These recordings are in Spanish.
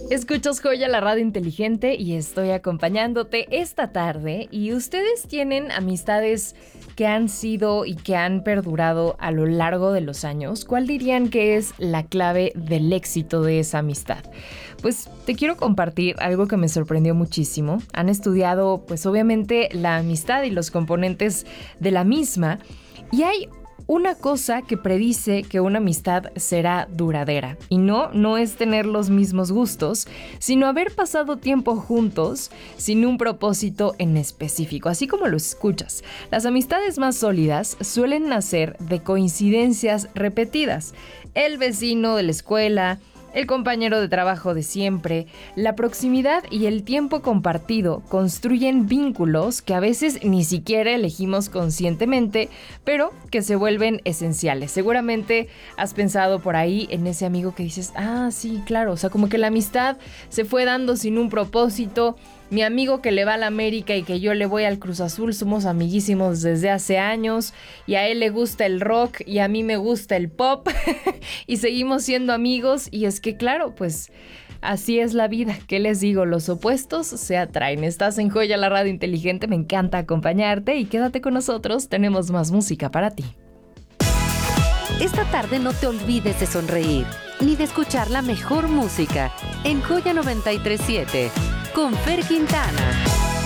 Escuchas Joya, la radio inteligente, y estoy acompañándote esta tarde. Y ustedes tienen amistades que han sido y que han perdurado a lo largo de los años. ¿Cuál dirían que es la clave del éxito de esa amistad? Pues te quiero compartir algo que me sorprendió muchísimo. Han estudiado, pues obviamente, la amistad y los componentes de la misma. Y hay una cosa que predice que una amistad será duradera. Y no es tener los mismos gustos, sino haber pasado tiempo juntos sin un propósito en específico. Así como lo escuchas, las amistades más sólidas suelen nacer de coincidencias repetidas. El vecino de la escuela, el compañero de trabajo de siempre, la proximidad y el tiempo compartido construyen vínculos que a veces ni siquiera elegimos conscientemente, pero que se vuelven esenciales. Seguramente has pensado por ahí en ese amigo que dices, sí, claro, o sea, como que la amistad se fue dando sin un propósito. Mi amigo que le va a la América y que yo le voy al Cruz Azul, somos amiguísimos desde hace años, y a él le gusta el rock y a mí me gusta el pop y seguimos siendo amigos. Y es que claro, pues así es la vida. ¿Qué les digo? Los opuestos se atraen. Estás en Joya, la radio inteligente, me encanta acompañarte y quédate con nosotros, tenemos más música para ti. Esta tarde no te olvides de sonreír ni de escuchar la mejor música en Joya 93.7 con Fer Quintana.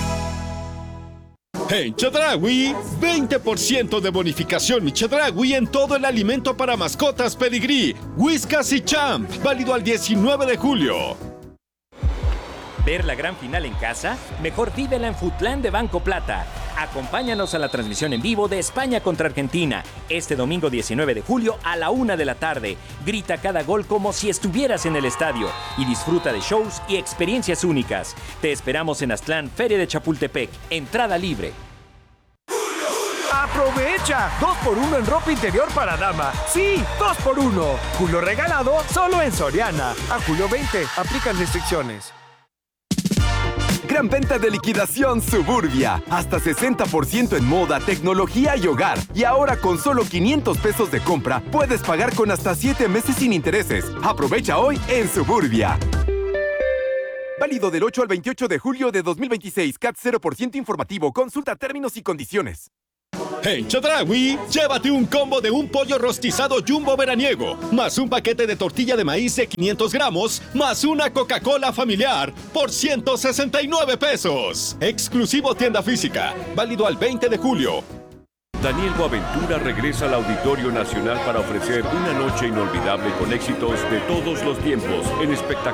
En Chedraui, 20% de bonificación mi Chedraui en todo el alimento para mascotas Pedigrí, Whiskas y Champ, válido al 19 de julio. ¿Ver la gran final en casa? Mejor vívela en Foodland de Banco Plata. Acompáñanos a la transmisión en vivo de España contra Argentina, este domingo 19 de julio a la 1 de la tarde. Grita cada gol como si estuvieras en el estadio y disfruta de shows y experiencias únicas. Te esperamos en Aztlán, Feria de Chapultepec. Entrada libre. ¡Aprovecha! 2x1 en ropa interior para dama. ¡Sí! 2x1. Julio regalado solo en Soriana. A julio 20. Aplican restricciones. Gran venta de liquidación Suburbia. Hasta 60% en moda, tecnología y hogar. Y ahora con solo 500 pesos de compra, puedes pagar con hasta 7 meses sin intereses. Aprovecha hoy en Suburbia. Válido del 8 al 28 de julio de 2026. CAT 0% informativo. Consulta términos y condiciones. En Chedraui, llévate un combo de un pollo rostizado Jumbo veraniego, más un paquete de tortilla de maíz de 500 gramos, más una Coca-Cola familiar por 169 pesos. Exclusivo tienda física, válido al 20 de julio. Daniel Boaventura regresa al Auditorio Nacional para ofrecer una noche inolvidable con éxitos de todos los tiempos en espectáculos